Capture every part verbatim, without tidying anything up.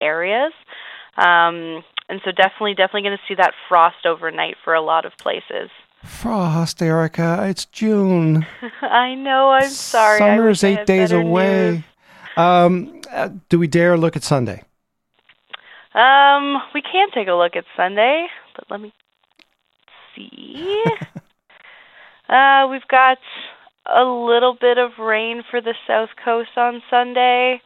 areas. Um, and so definitely, definitely going to see that frost overnight for a lot of places. Frost, Erica. It's June. I know. I'm sorry. Summer's I eight days away. Um, uh, do we dare look at Sunday? Um, we can take a look at Sunday, but let me see. uh, we've got a little bit of rain for the south coast on Sunday.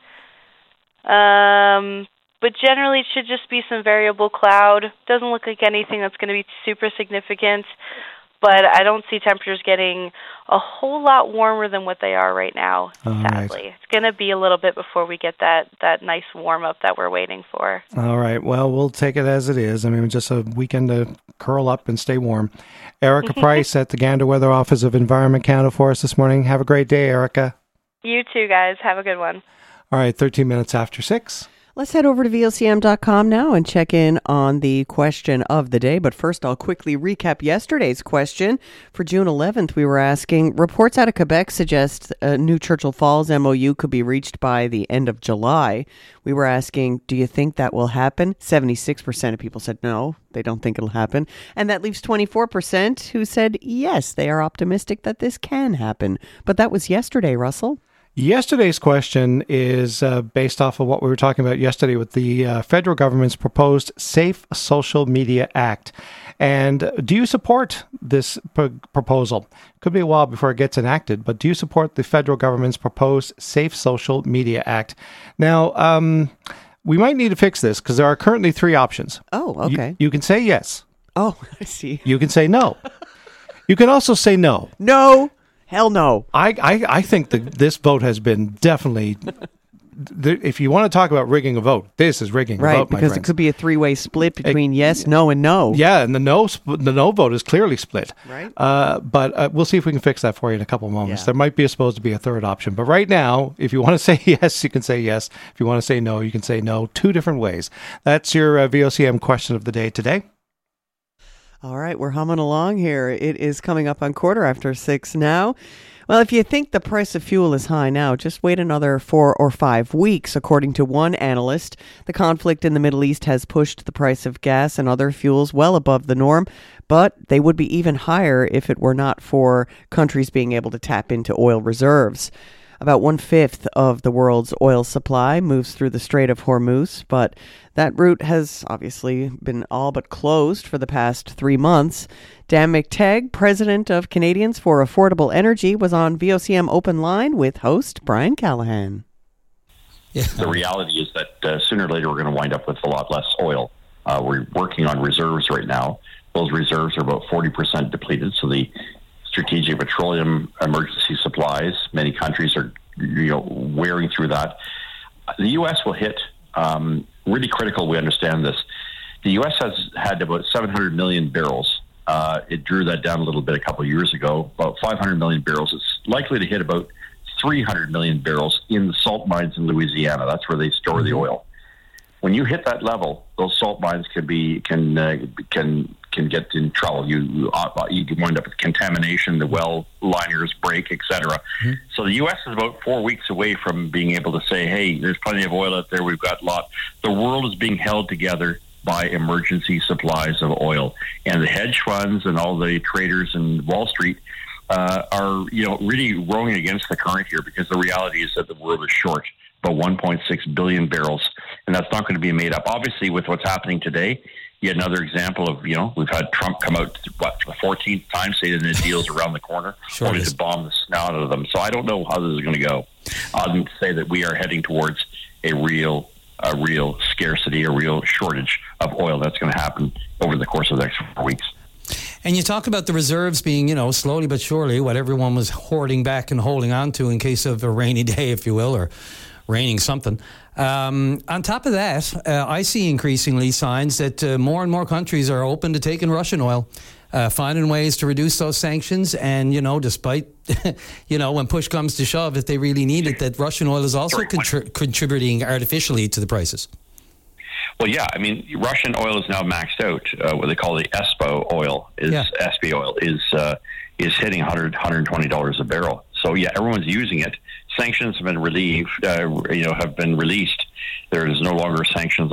Um, but generally it should just be some variable cloud. Doesn't look like anything that's going to be super significant. But I don't see temperatures getting a whole lot warmer than what they are right now, All sadly. right. It's going to be a little bit before we get that, that nice warm-up that we're waiting for. All right. Well, we'll take it as it is. I mean, just a weekend to curl up and stay warm. Erica Price at the Gander Weather Office of Environment Canada for us this morning. Have a great day, Erica. You too, guys. Have a good one. All right, thirteen minutes after six. Let's head over to V O C M dot com now and check in on the question of the day. But first, I'll quickly recap yesterday's question. For June eleventh, we were asking, reports out of Quebec suggest a new Churchill Falls M O U could be reached by the end of July. We were asking, do you think that will happen? seventy-six percent of people said no, they don't think it'll happen. And that leaves twenty-four percent who said yes, they are optimistic that this can happen. But that was yesterday, Russell. Yesterday's question is uh, based off of what we were talking about yesterday with the uh, federal government's proposed Safe Social Media Act. And do you support this p- proposal? Could be a while before it gets enacted, but do you support the federal government's proposed Safe Social Media Act? Now, um, we might need to fix this because there are currently three options. Oh, okay. You, you can say yes. Oh, I see. You can say no. You can also say no. No. Hell no. I, I, I think that this vote has been definitely, th- if you want to talk about rigging a vote, this is rigging right, a vote, my because friends. it could be a three-way split between it, yes, no, and no. Yeah, and the no sp- the no vote is clearly split. Right. Uh, but uh, we'll see if we can fix that for you in a couple of moments. Yeah. There might be supposed to be a third option. But right now, if you want to say yes, you can say yes. If you want to say no, you can say no. Two different ways. That's your uh, V O C M question of the day today. All right, we're humming along here. It is coming up on quarter after six now. Well, if you think the price of fuel is high now, just wait another four or five weeks. According to one analyst, the conflict in the Middle East has pushed the price of gas and other fuels well above the norm, but they would be even higher if it were not for countries being able to tap into oil reserves. About one-fifth of the world's oil supply moves through the Strait of Hormuz, but that route has obviously been all but closed for the past three months. Dan McTeague, president of Canadians for Affordable Energy, was on V O C M Open Line with host Brian Callahan. Yeah. The reality is that uh, sooner or later we're going to wind up with a lot less oil. Uh, we're working on reserves right now. Those reserves are about forty percent depleted, so the strategic petroleum emergency supplies, many countries are you know wearing through that. The U S will hit, um, really critical, we understand this. The U S has had about seven hundred million barrels. Uh, it drew that down a little bit a couple of years ago, about five hundred million barrels. It's likely to hit about three hundred million barrels in the salt mines in Louisiana. That's where they store the oil. When you hit that level, those salt mines can be can uh, can can get in trouble. You you, uh, you wind up with contamination. The well liners break, et cetera. Mm-hmm. So the U S is about four weeks away from being able to say, "Hey, there's plenty of oil out there. We've got a lot." The world is being held together by emergency supplies of oil, and the hedge funds and all the traders in Wall Street uh, are you know really rowing against the current here, because the reality is that the world is short about one point six billion barrels, and that's not going to be made up. Obviously, with what's happening today, yet another example of, you know, we've had Trump come out, what, for the fourteenth time, saying that the deal's around the corner, sure only to bomb the snout out of them. So I don't know how this is going to go. Other than to say that we are heading towards a real, a real scarcity, a real shortage of oil that's going to happen over the course of the next four weeks. And you talk about the reserves being, you know, slowly but surely what everyone was hoarding back and holding on to in case of a rainy day, if you will, or raining something. Um, on top of that, uh, I see increasingly signs that uh, more and more countries are open to taking Russian oil, uh, finding ways to reduce those sanctions. And, you know, despite, you know, when push comes to shove, if they really need it, that Russian oil is also contri- contributing artificially to the prices. Well, yeah, I mean, Russian oil is now maxed out. Uh, what they call the E S P O oil, is yeah. S P oil, is uh, is hitting one hundred, one hundred twenty dollars a barrel. So, yeah, everyone's using it. Sanctions have been relieved, uh, you know, have been released. There is no longer sanctions